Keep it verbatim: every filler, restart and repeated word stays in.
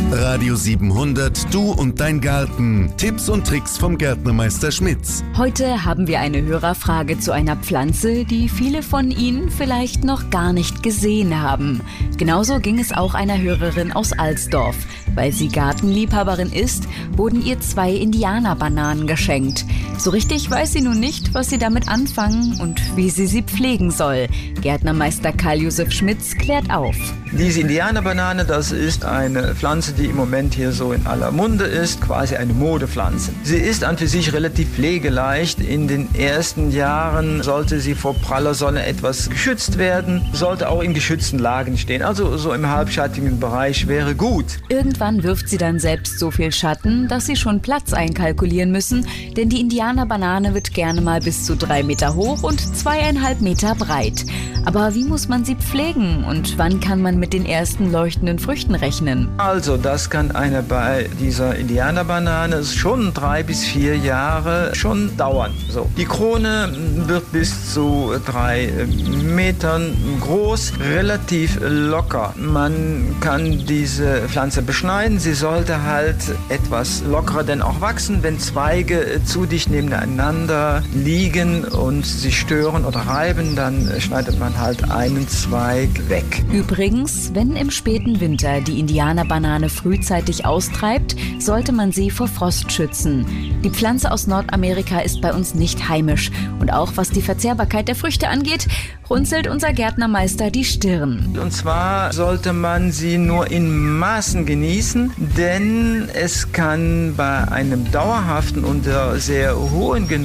Radio siebenhundert, du und dein Garten. Tipps und Tricks vom Gärtnermeister Schmitz. Heute haben wir eine Hörerfrage zu einer Pflanze, die viele von Ihnen vielleicht noch gar nicht gesehen haben. Genauso ging es auch einer Hörerin aus Alsdorf. Weil sie Gartenliebhaberin ist, wurden ihr zwei Indianerbananen geschenkt. So richtig weiß sie nun nicht, was sie damit anfangen und wie sie sie pflegen soll. Gärtnermeister Karl-Josef Schmitz klärt auf. Diese Indianerbanane, das ist eine Pflanze, die im Moment hier so in aller Munde ist, quasi eine Modepflanze. Sie ist an für sich relativ pflegeleicht. In den ersten Jahren sollte sie vor praller Sonne etwas geschützt werden, sollte auch in geschützten Lagen stehen, also so im halbschattigen Bereich wäre gut. Irgendwann wirft sie dann selbst so viel Schatten, dass sie schon Platz einkalkulieren müssen, denn die Indianerbanane wird gerne mal bis zu drei Meter hoch und zweieinhalb Meter breit. Aber wie muss man sie pflegen und wann kann man mit den ersten leuchtenden Früchten rechnen? Also das kann einer bei dieser Indianerbanane schon drei bis vier Jahre schon dauern. So. Die Krone wird bis zu drei Metern groß, relativ locker. Man kann diese Pflanze beschneiden. Sie sollte halt etwas lockerer denn auch wachsen, wenn Zweige zu dicht nebeneinander liegen und sie stören oder reiben, dann schneidet man halt einen Zweig weg. Übrigens, wenn im späten Winter die Indianerbanane frühzeitig austreibt, sollte man sie vor Frost schützen. Die Pflanze aus Nordamerika ist bei uns nicht heimisch. Und auch was die Verzehrbarkeit der Früchte angeht, runzelt unser Gärtnermeister die Stirn. Und zwar sollte man sie nur in Maßen genießen, denn es kann bei einem dauerhaften und sehr hohen Genuss